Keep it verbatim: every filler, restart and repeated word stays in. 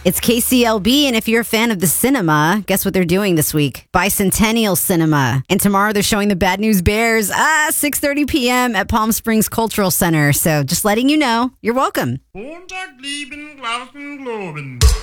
It's K C L B, and if you're a fan of the cinema, guess what they're doing this week? Bicentennial Cinema. And tomorrow they're showing the Bad News Bears, ah, six thirty p.m. at Palm Springs Cultural Center. So just letting you know, you're welcome. Montag, lieben, glauben, globen.